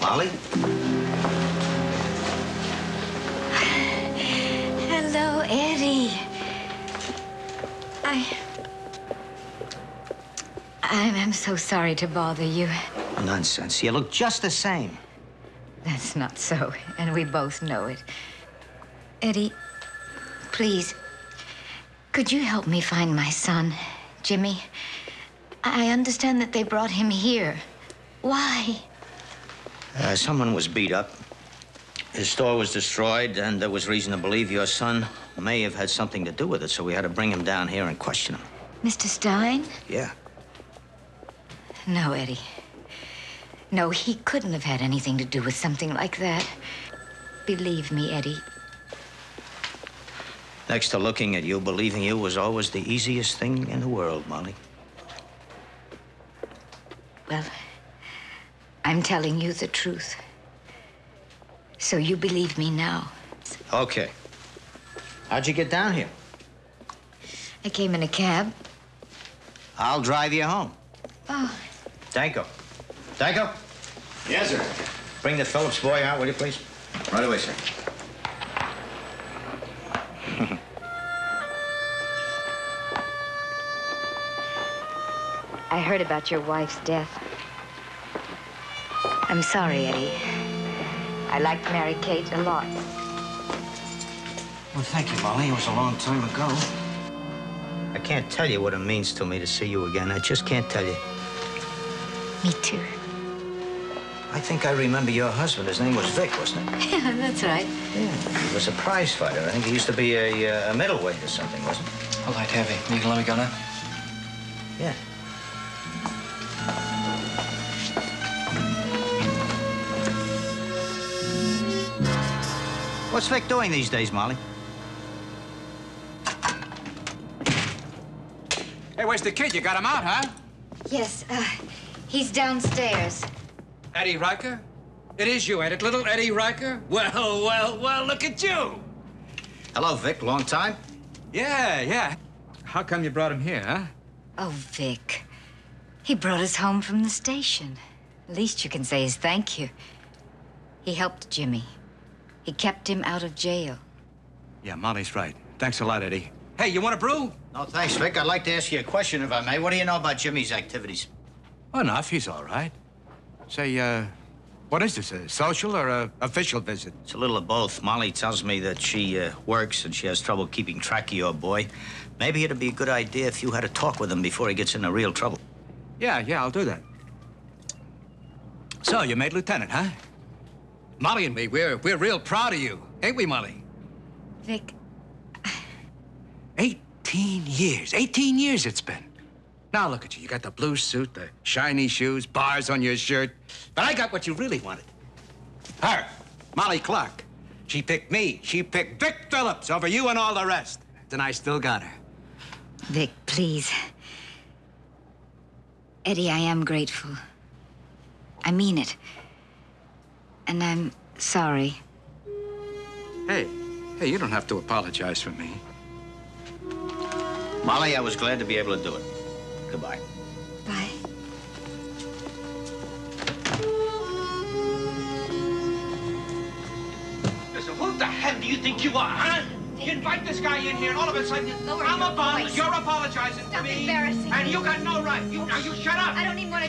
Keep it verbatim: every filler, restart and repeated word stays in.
Molly? Hello, Eddie. I... I'm, I'm so sorry to bother you. Nonsense. You look just the same. That's not so, and we both know it. Eddie, please, could you help me find my son, Jimmy? I understand that they brought him here. Why? Uh, someone was beat up. His store was destroyed, and there was reason to believe your son may have had something to do with it, so we had to bring him down here and question him. Mister Stein? Yeah. No, Eddie. No, he couldn't have had anything to do with something like that. Believe me, Eddie. Next to looking at you, believing you was always the easiest thing in the world, Molly. Well, I'm telling you the truth. So you believe me now. Okay. How'd you get down here? I came in a cab. I'll drive you home. Oh. Danko. Danko? Yes, sir. Bring the Phillips boy out, will you, please? Right away, sir. I heard about your wife's death. I'm sorry, Eddie. I liked Mary Kate a lot. Well, thank you, Molly. It was a long time ago. I can't tell you what it means to me to see you again. I just can't tell you. Me too. I think I remember your husband. His name was Vic, wasn't it? Yeah, that's right. Yeah, he was a prize fighter. I think he used to be a, uh, a middleweight or something, wasn't he? A light heavy. You can let me go now? Yeah. What's Vic doing these days, Molly? Hey, where's the kid? You got him out, huh? Yes, uh, he's downstairs. Eddie Riker? It is you, ain't it, little Eddie Riker? Well, well, well, look at you. Hello, Vic. Long time? Yeah, yeah. How come you brought him here, huh? Oh, Vic. He brought us home from the station. Least you can say is thank you. He helped Jimmy. He kept him out of jail. Yeah, Molly's right. Thanks a lot, Eddie. Hey, you want a brew? No, thanks, Vic. I'd like to ask you a question, if I may. What do you know about Jimmy's activities? Enough. He's all right. Say, uh, what is this, a social or a official visit? It's a little of both. Molly tells me that she uh, works and she has trouble keeping track of your boy. Maybe it'd be a good idea if you had a talk with him before he gets into real trouble. Yeah, yeah, I'll do that. So, you made lieutenant, huh? Molly and me, we're, we're real proud of you. Ain't we, Molly? Vic, eighteen years. eighteen years it's been. Now look at you. You got the blue suit, the shiny shoes, bars on your shirt. But I got what you really wanted. Her, Molly Clark. She picked me. She picked Vic Phillips over you and all the rest. And I still got her. Vic, please. Eddie, I am grateful. I mean it. And I'm sorry. Hey, hey, you don't have to apologize for me. Molly, I was glad to be able to do it. Goodbye. Bye. Listen, who the hell do you think you are, huh? You invite this guy in here, and all of a sudden, Lower I'm your a bum, voice. you're apologizing Stop to me. embarrassing And me. you got no right. You, now, you shut up. I don't even want to